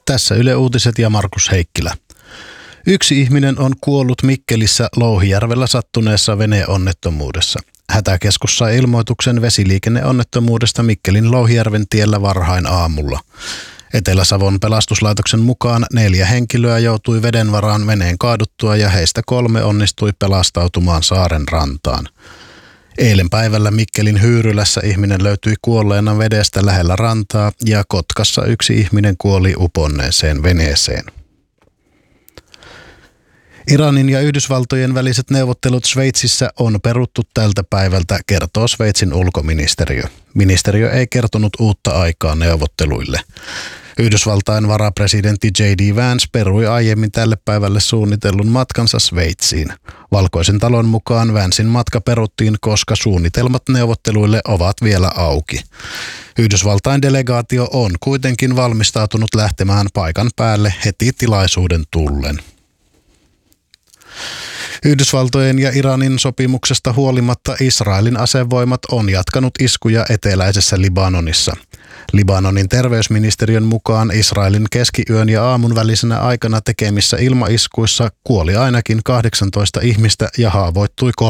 Tässä Yle Uutiset ja Markus Heikkilä. Yksi ihminen on kuollut Mikkelissä Louhijärvellä sattuneessa veneonnettomuudessa. Hätäkeskus sai ilmoituksen vesiliikenneonnettomuudesta Mikkelin Louhijärven tiellä varhain aamulla. Etelä-Savon pelastuslaitoksen mukaan 4 henkilöä joutui veden varaan veneen kaaduttua ja heistä 3 onnistui pelastautumaan saaren rantaan. Eilen päivällä Mikkelin Hyyrylässä ihminen löytyi kuolleena vedestä lähellä rantaa ja Kotkassa yksi ihminen kuoli uponneeseen veneeseen. Iranin ja Yhdysvaltojen väliset neuvottelut Sveitsissä on peruttu tältä päivältä, kertoo Sveitsin ulkoministeriö. Ministeriö ei kertonut uutta aikaa neuvotteluille. Yhdysvaltain varapresidentti J.D. Vance perui aiemmin tälle päivälle suunnitellun matkansa Sveitsiin. Valkoisen talon mukaan Vancein matka peruttiin, koska suunnitelmat neuvotteluille ovat vielä auki. Yhdysvaltain delegaatio on kuitenkin valmistautunut lähtemään paikan päälle heti tilaisuuden tullen. Yhdysvaltojen ja Iranin sopimuksesta huolimatta Israelin asevoimat on jatkanut iskuja eteläisessä Libanonissa. Libanonin terveysministeriön mukaan Israelin keskiyön ja aamun välisenä aikana tekemissä ilmaiskuissa kuoli ainakin 18 ihmistä ja haavoittui